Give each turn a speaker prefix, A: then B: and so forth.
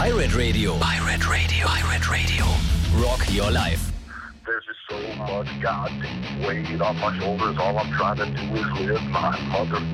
A: Pirate Radio. Pirate Radio. Pirate Radio. Rock your life.
B: There's just so much goddamn weight on my shoulders. All I'm trying to do is live my mother